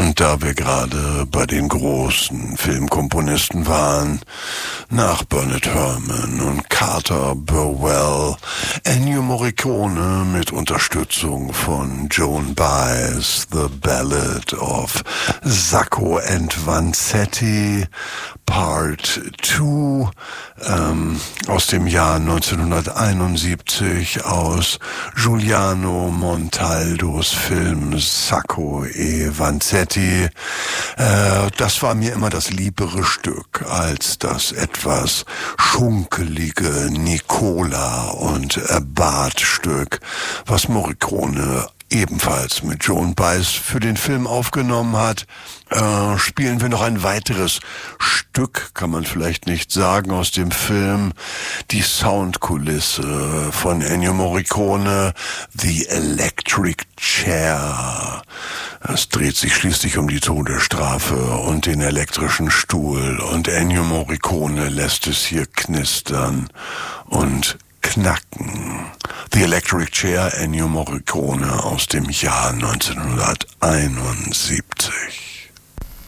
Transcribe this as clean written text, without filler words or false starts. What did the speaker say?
Da wir gerade bei den großen Filmkomponisten waren, nach Bernard Herrmann und Carter Burwell, Ennio Morricone mit Unterstützung von Joan Baez, The Ballad of Sacco and Vanzetti, Part 2, aus dem Jahr 1971 aus Giuliano Montaldos Film Sacco e Vanzetti. Das war mir immer das liebere Stück als das etwas schunkelige Nicola und Barth-Stück, was Morricone ebenfalls mit Joan Baez für den Film aufgenommen hat. Spielen wir noch ein weiteres Stück, kann man vielleicht nicht sagen, aus dem Film, die Soundkulisse von Ennio Morricone, The Electric Chair. Es dreht sich schließlich um die Todesstrafe und den elektrischen Stuhl, und Ennio Morricone lässt es hier knistern und knacken. The Electric Chair, Ennio Morricone aus dem Jahr 1971.